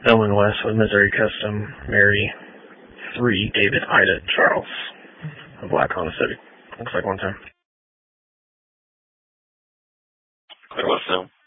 Owen West with Missouri Custom, Mary 3, David, Ida, Charles. A black Honda Civic. Looks like one time. Wait, what's now?